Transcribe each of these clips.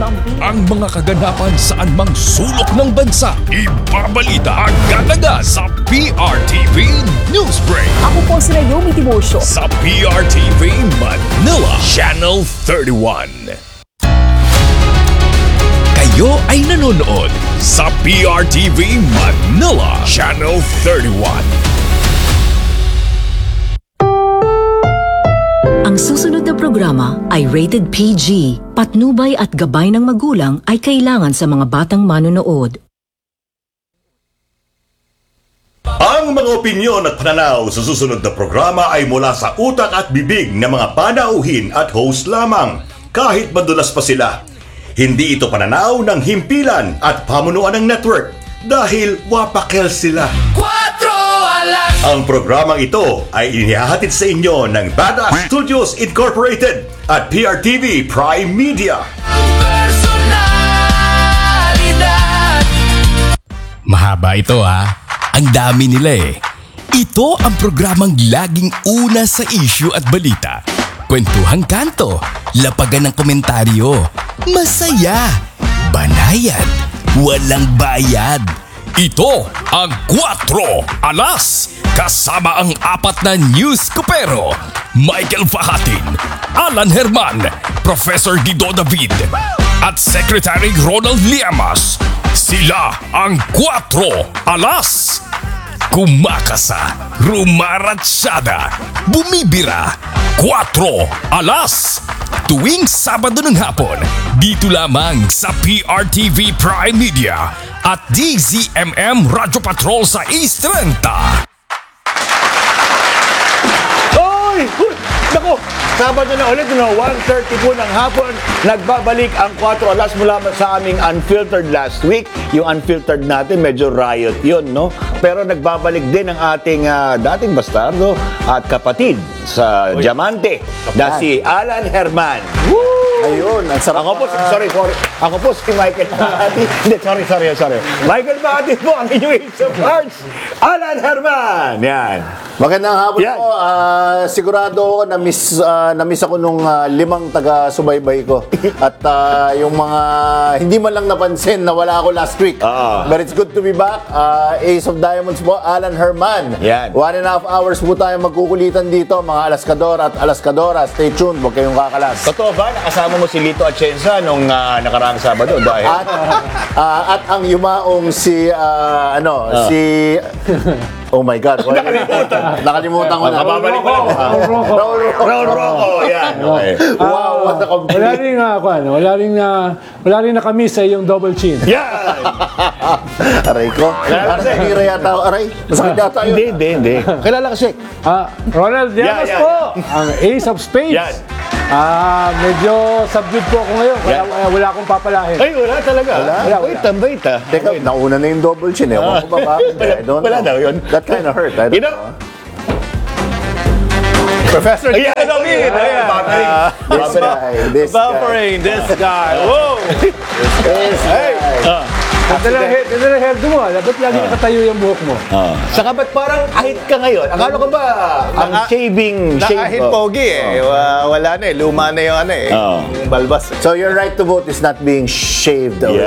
Ang mga kaganapan saan mang sulok ng bansa. Ibabalita agad-agad sa PRTV Newsbreak. Ako po si Naomi Timosio. Sa PRTV Manila, Channel 31. Kayo ay nanonood sa PRTV Manila, Channel 31. Ang susunod na programa ay rated PG. Patnubay at gabay ng magulang ay kailangan sa mga batang manonood. Ang mga opinyon at pananaw sa susunod na programa ay mula sa utak at bibig ng mga panauhin at host lamang, kahit madulas pa sila. Hindi ito pananaw ng himpilan at pamunuan ng network dahil wapakel sila. Ang programang ito ay inihahatid sa inyo ng Badass Studios Incorporated at PRTV Prime Media. Mahaba ito ha. Ang dami nila eh. Ito ang programang laging una sa issue at balita. Kwentuhang kanto, lapagan ng komentaryo, masaya, banayan, walang bayad. Ito ang 4 Alas, kasama ang 4 na news kupero. Michael Fahatin, Alan Herman, Professor Guido David, at Secretary Ronald Llamas. Sila ang 4 Alas. Kumakasa, rumaratsyada, bumibira. 4 Alas. Tuwing Sabado ng hapon, dito lamang sa PRTV Prime Media at DZMM Radyo Patrol sa East 30. Hoy! Naku! Sabado na ulit, 1:30 po ng hapon. Nagbabalik ang 4 Alas mula sa aming Unfiltered last week. Yung Unfiltered natin, medyo riot yun, no? Pero nagbabalik din ang ating dating bastardo at kapatid sa Diamante, na si Alan Herman. Woo! Ayun, ang sarap. Ako po, sorry. Ako po si Michael Bahati. Hindi, sorry. Michael Bahati po ang inyong Ace of Hearts, Alan Herman. Yan. Magandang hapon Yan. po. Sigurado ako na-miss ako nung 5 taga-subaybay ko. At yung mga hindi man lang napansin na wala ako last week. But it's good to be back. Ace of Diamonds po, Alan Herman. Yan. 1.5 hours po tayo magkukulitan dito, mga Alaskador at Alaskadora. Stay tuned, huwag kayong kakalas. Totoo ba? Nakasama mo si Lito Atienza nung nakaraang Sabado dahil... At ang yumaong si oh my God. Nakalimutan ko na. Kababalik ko lang. Raul Rocco. Yan. Okay. Wow, what a compliment. Wala rin na kami sa iyong double chin. Yan. Aray ko. Nahira yata ako. Aray, masakit yata yun. Hindi. Kilala ka siya. Ronald Llamas Yeah. po, ang Ace of Spades. Yan. Medyo subdued po ako ngayon. Wala akong papalahin. Ay, wala talaga. Wala. Wait. Teka, nauna na yung double chin eh. Ewan ko ba bakit? I don't Wala know. daw yun. That kind of hurt. I don't You know, know. Professor. Ayan. This guy. Buffering, this guy. Whoa! This guy. Ganda ng hairdo mo. Dapat lagi nakatayo yung buhok mo. Saka ba't parang ahit ka ngayon? Akala ko ba ang shave? Nakahit pogi eh. Wala na eh. Luma na yung yung balbas. So your right to vote is not being shaved away.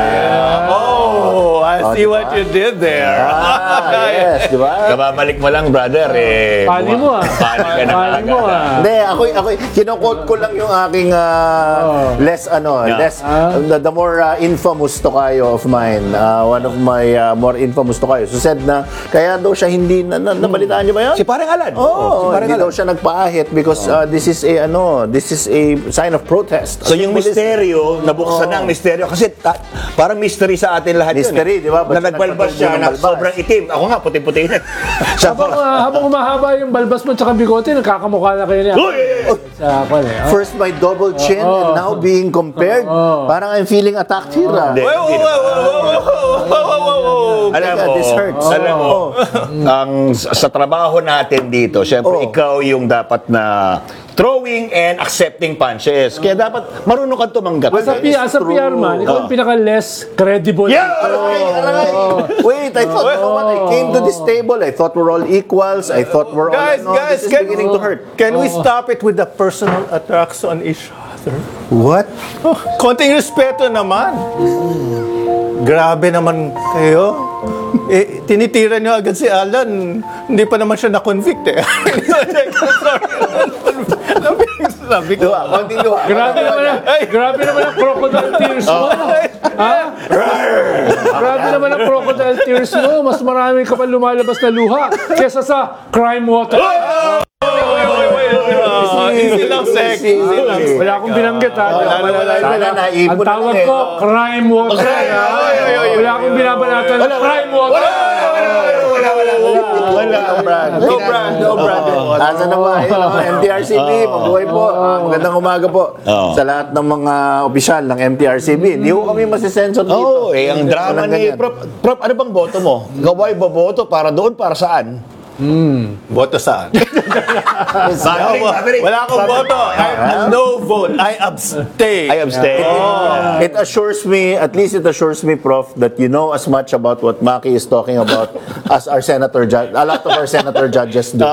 Oh, I see what you did there. Yes, di ba? Kababalik mo lang, brother. Pali mo Pali ka na Pali mo Hindi, ako kino-quote ko lang yung aking less the more infamous tokayo of mine. One of my more infamous tokayo. So said na kaya daw siya hindi nabalitaan niyo ba 'yan? Si parang Alan. Hindi daw siya nagpaahit because this is a sign of protest. So yung misteryo, nabuksan na ang misteryo. Kasi parang mystery sa atin lahat Mystery, di ba? Na nagbalbas siya, na sobrang itim. Ako nga, puti-puti na. Habang umahaba yung balbas mo at bigote, nagkakamukha na kayo niya. First my double chin and now being compared. Parang I'm feeling attacked here. Alam mo, this hurts. Alam mo, sa trabaho natin dito, syempre ikaw yung dapat na throwing and accepting punches. Kaya dapat marunong kang tumanggap. As a PR man, ikaw yung pinaka-less credible. Yeah! Aray. Wait, I thought when I came to this table, I thought we're all equals. I thought we're all Guys, this is beginning to hurt. Can we stop it with the personal attacks on each other? Minister. What? Konting respeto naman. Grabe naman kayo. Tinitira nyo agad si Alan. Hindi pa naman siya na-convict eh. Sabi ko. Konting luha. Grabe naman ang crocodile tears mo. Ha? Grabe naman ang crocodile tears mo. Mas marami ka pa lumalabas na luha kesa sa crime water. Easy lang, Sek. Wala akong binanggit ha. Sana naipon Ang tawag na lang ko, crime water. Wala akong binabanatan ng crime water. No brand. Asa na ba? MTRCB, mabuhay po. Magandang umaga po sa lahat ng mga opisyal ng MTRCB. Hindi ko kami masisensor dito. Ang drama Walang ni ganyan. Prof, ano bang boto mo? Gaway boboto para doon, para saan? Boto saan? Wala akong boto. I have no vote. I abstain. I abstain. It assures me, at least it assures me, Prof, that you know as much about what Maki is talking about as our senator judge, a lot of our senator judges do.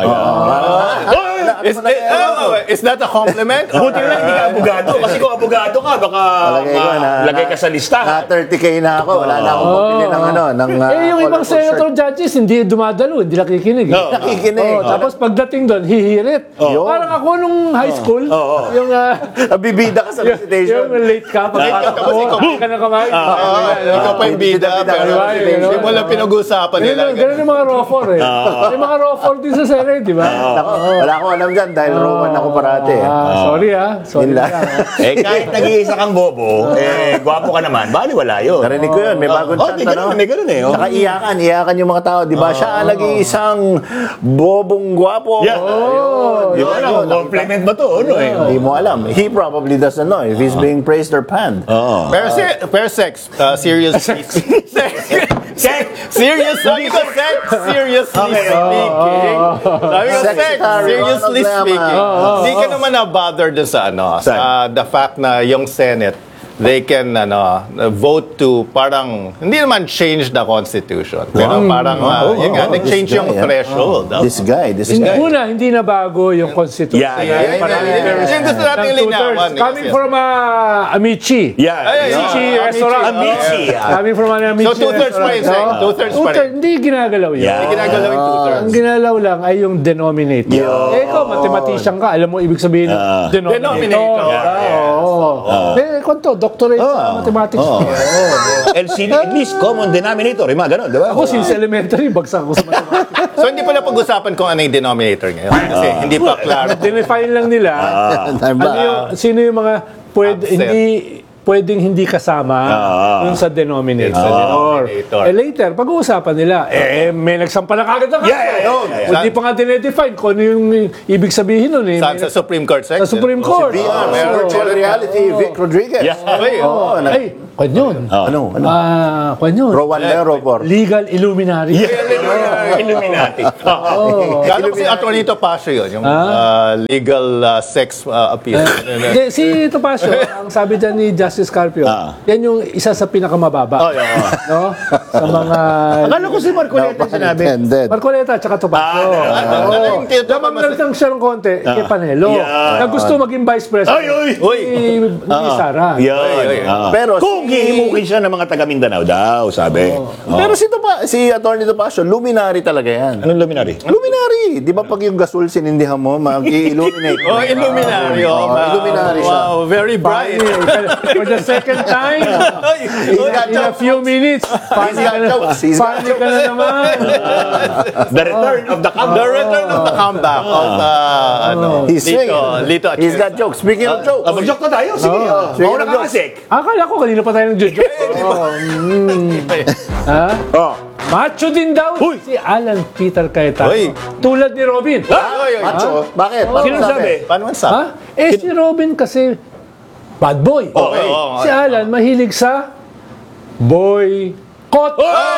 Is that a compliment? Buti na lang hindi ka abogado. Kasi kung abogado ka, baka lagay ka sa lista. Na 30K na ako. Wala na akong pabili ng ano. Yung ibang senator judges, hindi dumadalo, hindi nakikinig. Nakikinig. Tapos pagdating doon, hihirit. Parang ako nung high school, yung Nabibida ka sa recitation. yung late ka, pagpasok mo, hindi ka na kamay. Ikaw pa yung bida, pero hindi mo lang pinag-uusapan nila. Ganun yung mga ROFOR eh. May mga ROFOR din sa Senate, di ba? Ako, wala akong alam dyan dahil Roman ako parate. Sorry Sorry Yun lang. lang. Kahit nag-iisa kang bobo, gwapo ka naman, bali wala yun. Narinig ko yun. May bagong chant, ano? May ganun eh. Saka iyakan yung mga tao. Di ba? Siya ang nag-iisang bobong gwapo. Yeah. Di ba? Yun, compliment ba to? Ano eh? Hindi mo alam. He probably doesn't know if he's being praised or panned. Pero sex, serious. Seriously speaking. Sabi ko, sex, seriously speaking. Hindi ka naman na-bother dun sa the fact na yung Senate, they can vote to parang hindi naman change the constitution pero parang yun nga nag-change This yung guy, threshold. This guy. Una, hindi na bago yung constitution. Yung gusto natin linawan. Coming from Amici. Amici restaurant. Amici. Coming from an Amici So two-thirds pa rin, Sek. Two-thirds pa rin. Hindi ginagalaw yun. Hindi ginagalaw yung two-thirds. Ang ginalaw lang ay yung denominator. Ikaw, mathematician ka. Alam mo ibig sabihin ng denominator. Kung doctorate sa mathematics. LCD, at least common denominator. Yung mga ganun, di ba? Ako since elementary, bagsak ako sa mathematics. So hindi pa na pag-usapan kung ano yung denominator ngayon. Kasi hindi pa klaro. Define lang nila sino yung mga pwedeng hindi kasama yung sa denominator. Later, pag-uusapan nila, may nagsampa na kagad na kaso. Hindi pa nga dinedefine kung ano yung ibig sabihin nun. Saan? Sa Supreme Court section? Sa Supreme Court. Virtual reality, Vic Rodriguez. Ay, kwan yun. Ano? Kwan yun. Rowan Lepor. Legal Illuminati. Illuminati. Kala ko si Atty. Topacio yun, yung legal sex appeal. Hindi, si Topacio, ang sabi dyan ni Justice Carpio, yan yung isa sa pinakamababa. No? Sa mga... Akala ko si Marcoleta sinabi. Marcoleta at saka Topacio. Damang lang siya ng konti kay Panelo. Na gusto maging vice president. Ni Sara. Pero Kung hihimukin siya ng mga taga Mindanao daw, sabi. Pero si Atty. Topacio, luminary talaga yan. Anong luminary? Luminary. Di ba pag yung gasol sinindihan mo, mag-illuminate. Illuminary. Illuminary siya. Wow, very bright. For the second time, in a few minutes, funny ka na naman. The return of the comeback. The return of the comeback of He's swinging. Lito He's got jokes. Speaking of jokes. Mag-joke na tayo. Sige. Ako nakakasik. Akala ko kanina pa tayo nag-joke. Macho din daw si Alan Peter Cayetano. Tulad ni Robin. Macho? Bakit? Sino sabi? Paano man sa? Si Robin kasi bad boy. Si Alan mahilig sa boycott.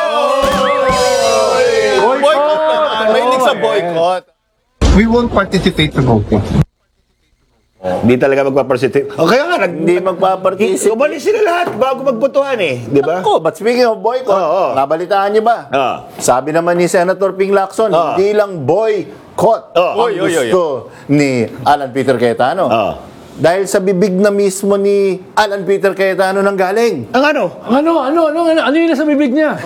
Boycott naman. Mahilig sa boycott. We won't participate sa voting. Hindi talaga magpaparticipate. Kaya nga, Hindi magpaparticipate. umalis sila lahat bago magbotohan eh. Di ba? Ako, but speaking of boycott, nabalitaan niyo ba? Sabi naman ni Senator Ping Lacson, hindi lang boycott ang gusto ni Alan Peter Cayetano. Dahil sa bibig na mismo ni Alan Peter Cayetano nang galing. Ang ano? Ano yun sa bibig niya?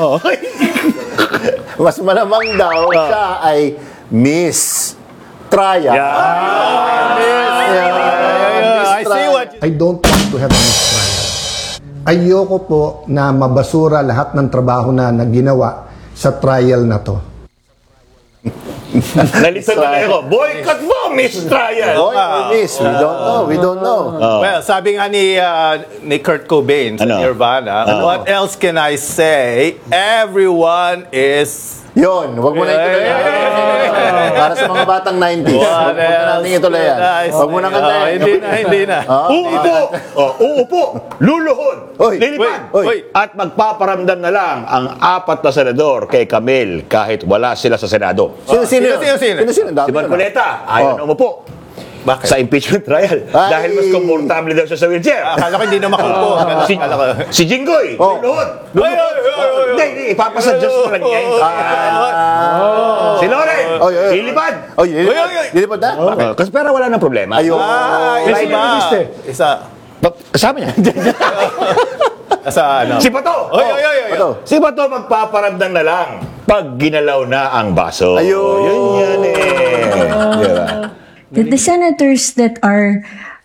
Mas malamang daw siya ay Miss Traya. I see what I don't want to have a mistrial. Ayoko po na mabasura lahat ng trabaho na ginawa sa trial na to. Nalito na ako. Boycott mo, Miss Trial. Boy or Miss, we don't know. Well, sabi nga ni Kurt Cobain sa Ano? Nirvana, what else can I say? Everyone is... Yun, wag mo na ituloy. Para sa mga batang 90s. Wag mo na natin ituloy yan. Wag mo na kantayin. Hindi na. Uupo, luluhod, Oy, lilipad, oy. at magpaparamdam na lang ang 4 na senador kay Camille kahit wala sila sa Senado. Sino? Si Marcoleta, ayaw na umupo. Bakit? Sa impeachment trial. Ay. Dahil mas komportable daw siya sa wheelchair. Akala ko hindi na makupo. Si Jinggoy, luluhod. Hindi, ipapasadjust na lang niya. Si Loren, lilipad. Lilipad na? Kasi pero wala nang problema. Ayun. Isa. Kasama niya. Sa ano? Si Bato. Si Bato magpaparamdam na lang pag ginalaw na ang baso. Ayun. Yun yan eh. Diba? The senators that are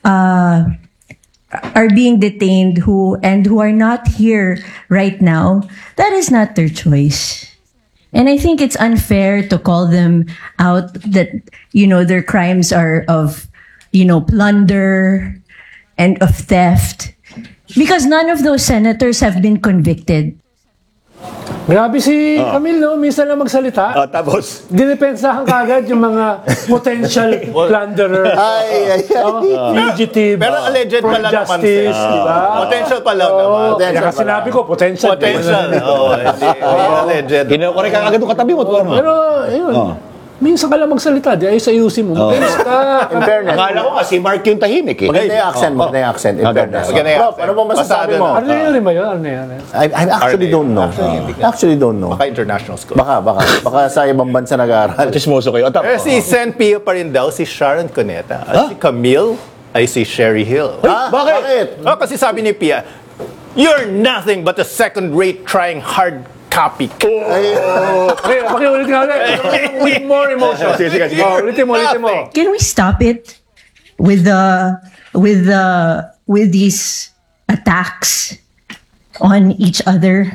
being detained who are not here right now, that is not their choice. And I think it's unfair to call them out that, their crimes are of, plunder and of theft. Because none of those senators have been convicted. Grabe si Camille, no? Minsan lang magsalita. Tapos, Dinepensahan kagad yung mga potential plunderer. Fugitive. Pero alleged from pala naman justice, siya. diba? Potential pala naman. Kaya sinabi ko, potential. Potential. Hindi alleged. kinukorek ka agad yung katabi mo. Pero, ayun. Minsan ka lang magsalita. Di ayos ayusin mo. Mag-ayos ka. In fairness. Akala ko nga si Mark yung tahimik eh. Maganda yung accent. In fairness. Maganda yung Prof, accent. ano bang masasabi mo? Ano yun ba yun? Ano yun? I actually don't know. Actually don't know. Baka international school. Baka sa ibang bansa nag-aaral. Chismoso kayo. Pero si Sen Pio pa rin daw, si Sharon Cuneta. At si Camille ay si Sherry Hill. Bakit? Kasi sabi ni Pia, you're nothing but a second-rate trying hard copy. Okay, pakiulit nga ulit. With more emotion. Ulitin mo. Can we stop it with these attacks on each other?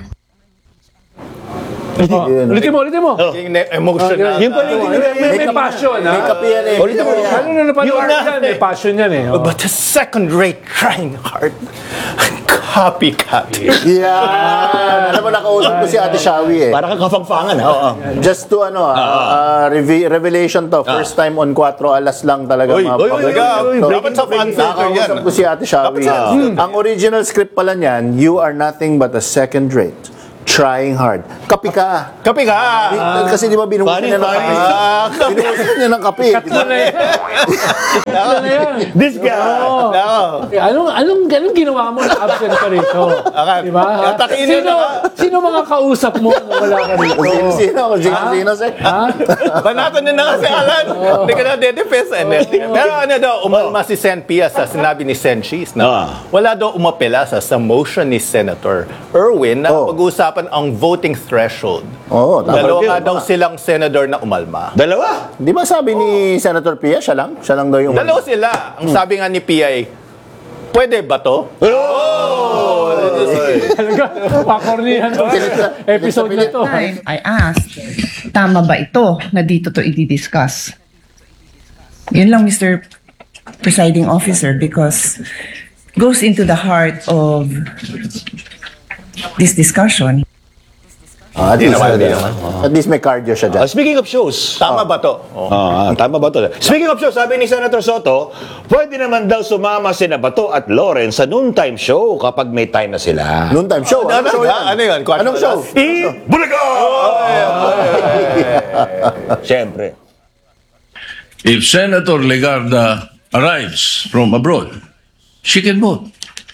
Ulitin mo. Yung emotional. Yung pala May passion, ha? May kape yan eh. Ano na napanood yan? May passion yan eh. But a second-rate trying hard copycat. Yan. Alam mo, nakausap ko si Ate Shawi eh. Para kang kafangfangan ha. Just to revelation to. First time on 4 alas lang talaga. Dapat sa fan-filter yan. Nakausap ko si Ate Shawi. Ang original script pala niyan, you are nothing but a second rate. Trying hard. Kapi ka. Kasi di ba binuhusan niya ng kape? Binuhusan niya ng kape. This guy. Anong ginawa mo na absent ka rito? Diba? Sino mga kausap mo na wala ka rito? Sino, sir? Banatan na kasi, Alan. Hindi ka na de-defense. Pero umalma si Sen Pia sa sinabi ni Sen Cheese na wala daw umapela sa motion ni Senator Erwin na pag-uusapan ang voting threshold. Dalawa nga daw silang senador na umalma. Dalawa? Di ba sabi ni Senator Pia, siya lang? Siya lang daw yung... Dalawa sila. Ang sabi nga ni Pia ay, pwede ba to? Talaga, pakornihan to. Episode na to. I asked, tama ba ito na dito to i-discuss? Yun lang, Mr. Presiding Officer, because goes into the heart of this discussion. At least may cardio siya dyan. Speaking of shows. Tama ba to? Tama ba to? Speaking of shows, sabi ni Senator Soto, pwede naman daw sumama sina Bato at Loren sa noontime show kapag may time na sila. Noontime show? Anong show yan? Ano yun? Anong show? Bulaga! Siyempre. If Senator Legarda arrives from abroad, she can vote.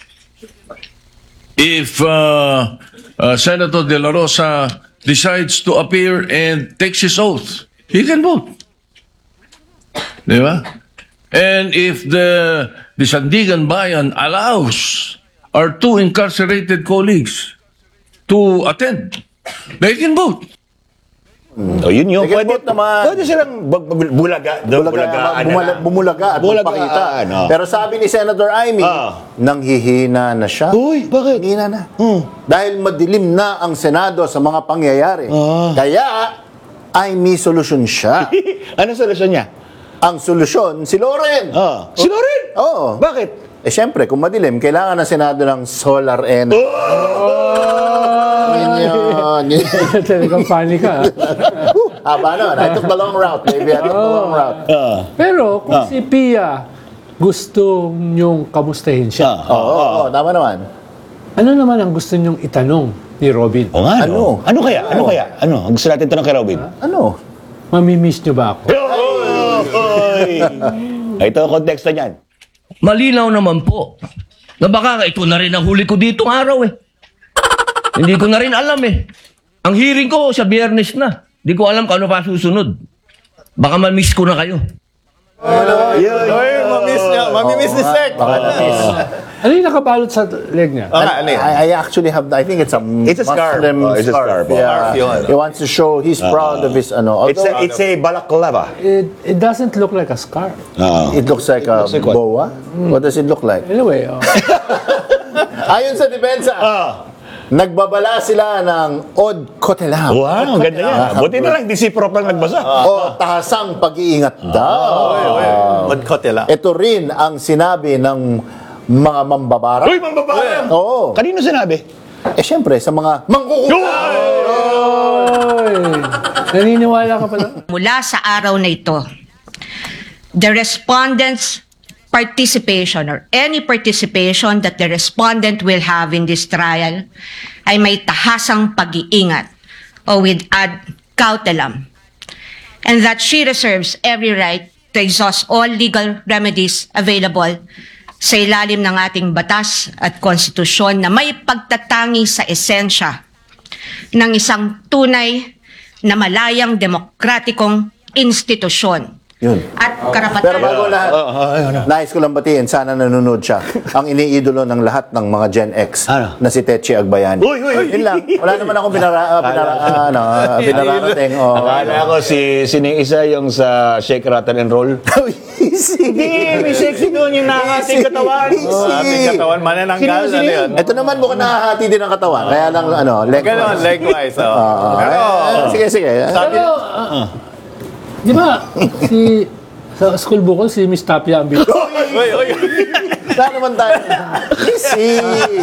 If Senator De La Rosa decides to appear and takes his oath, he can vote. Di ba? And if the the Sandigan Bayan allows our two incarcerated colleagues to attend. They can vote. O yun yung Sige, pwede, vote naman. pwede silang Bumulaga at magpakita. Pero sabi ni Senator Amy, nanghihina na siya. Uy, bakit? Nanghihina na. Dahil madilim na ang Senado sa mga pangyayari. Kaya, ay may solusyon siya. Anong solusyon niya? Ang solusyon, si Loren. Si Loren? Oo. Bakit? Eh, syempre, kung madilim, kailangan ng Senado ng solar energy. Yun. Talagang funny ka. Haba naman. I took the long route, baby. I took the long route. Pero kung si Pia gusto nyong kamustahin siya, Oo, tama naman. ano naman ang gusto nyong itanong ni Robin? O nga, Ano? Ano kaya? Ano kaya? Ano? Gusto natin tanong kay Robin. Ano? Mamimiss nyo ba ako? Ito ang konteksto niyan. Malinaw naman po na baka ito na rin ang huli ko ditong araw eh. Hindi ko na rin alam eh. Ang hearing ko sa Biyernes na. Hindi ko alam kung ano pa susunod. Baka ma-miss ko na kayo. Mamimiss ni Sek. Ano yung nakabalot sa leg niya? I actually have, I think it's a scarf. Muslim Oh, it's a scarf. Yeah. Scarf yun. He wants to show he's proud of his, It's a balaklava. It doesn't look like a scarf. it looks like a like what? boa. What does it look like? Anyway, Ayon sa depensa, nagbabala sila ng Od Kotelam. Wow, ganda yan. Buti na lang, di si Prop lang nagbasa. O tahasang pag-iingat daw. Magkotela. Ito rin ang sinabi ng mga mambabara. Uy, mambabarang! Oo. Kanino sinabi? Eh, syempre, sa mga mangkukuha. naniniwala ka pa na? Mula sa araw na ito, the respondents' participation or any participation that the respondent will have in this trial ay may tahasang pag-iingat o with ad cautelam, and that she reserves every right to exhaust all legal remedies available sa ilalim ng ating batas at konstitusyon na may pagtatangi sa esensya ng isang tunay na malayang demokratikong institusyon. Yun. At karapatan. Pero bago lahat, nais ko lang batiin, sana nanonood siya. Ang iniidolo ng lahat ng mga Gen X na si Techi Agbayani. Yun lang. Wala naman akong pinararating. Akala ko si isa yung sa Shake, Rattle and Roll. Hindi, may sexy doon yung nakating katawan. Ating katawan, manananggal. Ano yun? Ito naman mukhang nakahati din ang katawan. Kaya lang, Ganon, likewise. Sige. Di ba, sa school bukol, si Miss Tapia ang bito. Saan naman tayo? Easy!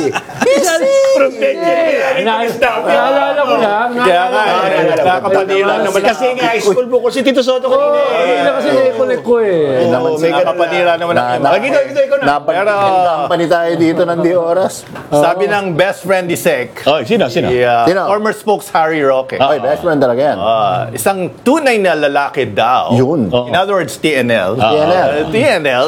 Naalala ko lang. Kaya nga, nakapanila naman. Kasi nga, school bukol si Tito Soto kanina Hindi na kasi naikulik ko eh. May nakapanila naman. Ikaw na. Company tayo dito ng di oras. Sabi ng best friend ni Sek, Sino? Sino? former spokes Harry Roque. Ay, best friend talaga yan. Isang tunay na lalaki daw. Yun. In other words, TNL. TNL. TNL